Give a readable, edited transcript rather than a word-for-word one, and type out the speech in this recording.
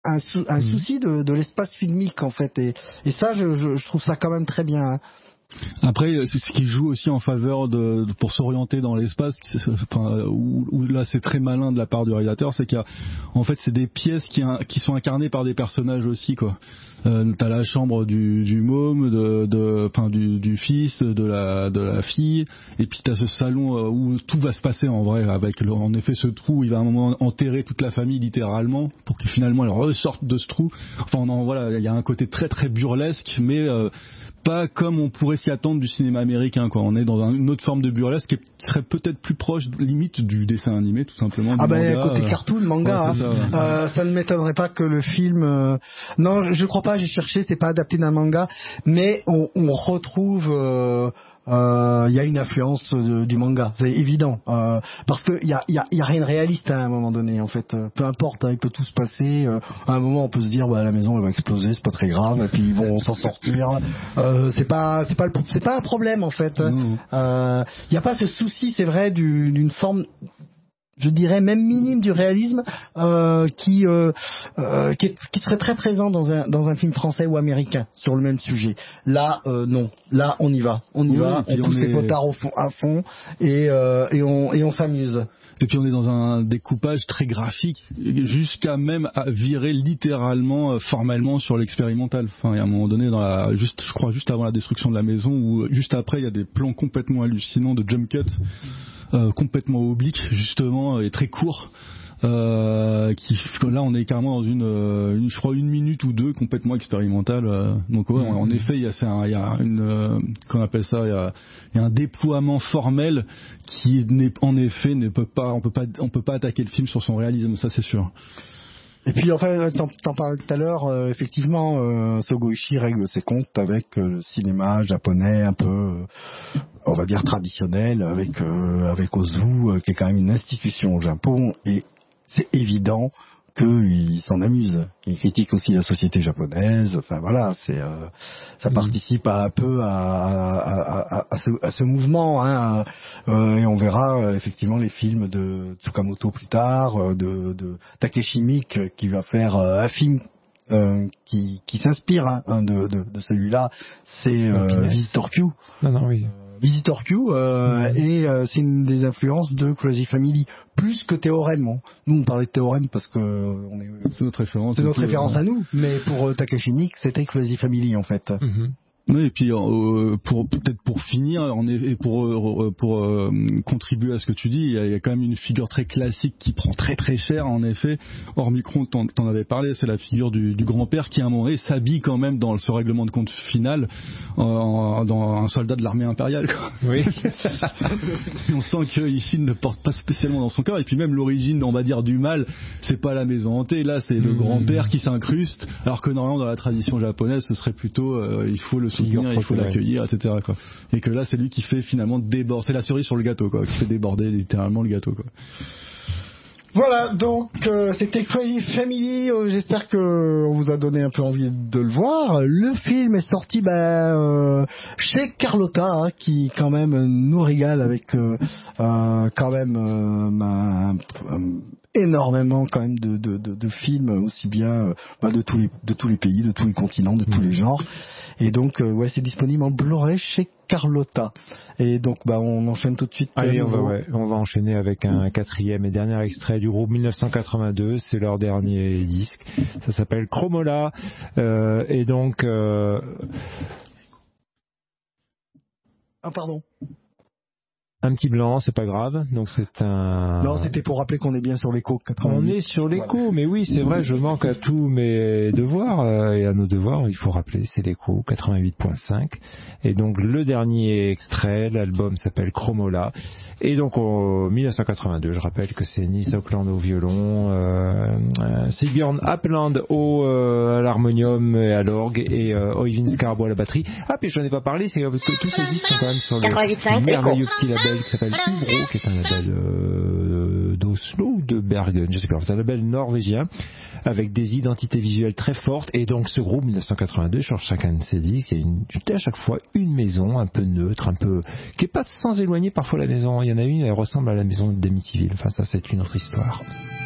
un souci de l'espace filmique en fait, et ça je trouve ça quand même très bien. Hein. Après, c'est ce qui joue aussi en faveur pour s'orienter dans l'espace, où là c'est très malin de la part du réalisateur, c'est qu'il y a, en fait, c'est des pièces qui sont incarnées par des personnages aussi, quoi. T'as la chambre du môme, du fils, de la fille, et puis t'as ce salon où tout va se passer en vrai, avec en effet ce trou où il va à un moment enterrer toute la famille littéralement, pour que finalement elle ressorte de ce trou. Enfin, voilà, il y a un côté très très burlesque, mais pas comme on pourrait s'y attendre du cinéma américain, quoi. On est dans une autre forme de burlesque qui serait peut-être plus proche, limite, du dessin animé, tout simplement. Côté cartoon, manga, ouais, ça ne m'étonnerait pas que le film. Non, je crois pas. J'ai cherché, c'est pas adapté d'un manga, mais on retrouve. Il y a une influence du manga, c'est évident, parce que il y a rien de réaliste à un moment donné en fait. Peu importe, il peut tout se passer. À un moment, on peut se dire la maison elle va exploser, c'est pas très grave, et puis ils vont s'en sortir. C'est pas un problème en fait. Il y a pas ce souci, c'est vrai, d'une forme, je dirais même minime, du réalisme qui serait très présent dans un film français ou américain sur le même sujet. Là, non. Là, on y va, on pousse ses potards à fond et on s'amuse. Et puis on est dans un découpage très graphique, jusqu'à même à virer littéralement, formellement sur l'expérimental. Enfin, il y a un moment donné, je crois juste avant la destruction de la maison, ou juste après, il y a des plans complètement hallucinants de jump cut, complètement obliques justement, et très courts. Là on est carrément dans je crois 1 minute ou 2 complètement expérimentale. Donc ouais, en effet il y a qu'on appelle ça, il y a un déploiement formel qui on peut pas attaquer le film sur son réalisme, ça c'est sûr. Et puis enfin, t'en parlais tout à l'heure, effectivement, Sogo Ishii règle ses comptes avec le cinéma japonais un peu, on va dire traditionnel, avec Ozu, qui est quand même une institution au Japon, et c'est évident qu'il s'en amuse. Il critique aussi la société japonaise. Enfin voilà, ça participe un peu à ce mouvement. Hein. Et on verra effectivement les films de Tsukamoto plus tard, de Takeshi Miike qui va faire un film qui s'inspire de celui-là. C'est Visitor Q. Oui. Visitor Q, et c'est une des influences de Crazy Family, plus que Théorème. Hein. Nous, on parlait de Théorème parce que c'est notre référence. C'est notre référence à nous, mais pour Takashi Miike, c'était Crazy Family en fait. Mm-hmm. Oui, et puis pour finir, et pour contribuer à ce que tu dis, il y a quand même une figure très classique qui prend très très cher en effet. Hors micro, t'en avais parlé, c'est la figure du grand-père qui à un moment donné s'habille quand même dans ce règlement de compte final dans un soldat de l'armée impériale, quoi. Oui. On sent que Ishii ne porte pas spécialement dans son cœur, et puis même l'origine, on va dire, du mal, c'est pas la maison hantée, là c'est le grand-père qui s'incruste, alors que normalement dans la tradition japonaise ce serait plutôt il faut le soutenir, il faut l'accueillir, etc. quoi. Et que là c'est lui qui fait finalement déborder, c'est la cerise sur le gâteau, quoi, qui fait déborder littéralement le gâteau, quoi. Voilà, donc c'était Crazy Family. J'espère que on vous a donné un peu envie de le voir. Le film est sorti chez Carlotta, hein, qui quand même nous régale avec quand même énormément quand même de films, aussi bien de tous les pays, de tous les continents, de tous les genres. Et donc c'est disponible en Blu-ray chez Carlotta. Et donc on enchaîne tout de suite. Allez, on va enchaîner avec un 4e et dernier extrait du groupe 1982. C'est leur dernier disque. Ça s'appelle Chromola. Et donc pardon. Un petit blanc, c'est pas grave. Donc c'est un. Non, c'était pour rappeler qu'on est bien sur l'écho 88. On est sur l'écho, mais oui, c'est vrai, je manque à tous mes devoirs et à nos devoirs. Il faut rappeler, c'est l'écho 88.5. Et donc le dernier extrait, l'album s'appelle Chromola. Et donc en 1982, je rappelle que c'est Nils Auckland au violon, Sigbjørn Apland à l'harmonium et à l'orgue, et Øyvind Skarbo à la batterie. Puis je n'en ai pas parlé, c'est que tous ces disques sont quand même sur le merveilleux petit label qui s'appelle Ubro, qui est un label d'Oslo ou de Bergen, je sais pas, c'est un label norvégien avec des identités visuelles très fortes. Et donc ce groupe 1982 sur chacun de ces disques, il y a à chaque fois une maison un peu neutre, un peu qui est pas sans éloigner parfois la maison. Il y en a une, elle ressemble à la maison d'Amityville. Enfin ça, c'est une autre histoire.